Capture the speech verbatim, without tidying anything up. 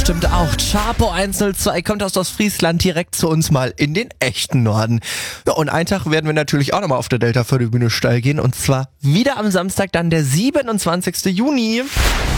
bestimmt auch. Chapo hundertzwei kommt aus Ostfriesland direkt zu uns mal in den echten Norden. Ja, und einen Tag werden wir natürlich auch nochmal auf der Delta für die Bühne steil gehen. Und zwar wieder am Samstag, dann der siebenundzwanzigsten Juni.